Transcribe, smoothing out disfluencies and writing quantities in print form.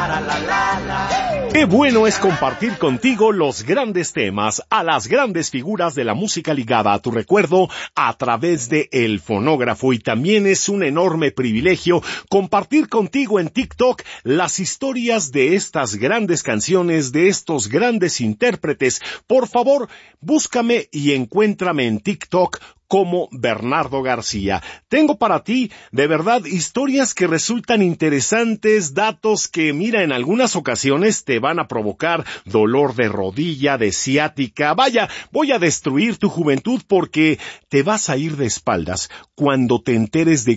Qué bueno es compartir contigo los grandes temas, a las grandes figuras de la música ligada a tu recuerdo a través de El Fonógrafo, y también es un enorme privilegio compartir contigo en TikTok las historias de estas grandes canciones, de estos grandes intérpretes. Por favor, búscame y encuéntrame en TikTok como Bernardo García. Tengo para ti, de verdad, historias que resultan interesantes, datos que, mira, en algunas ocasiones te van a provocar dolor de rodilla, de ciática. Vaya, voy a destruir tu juventud porque te vas a ir de espaldas cuando te enteres de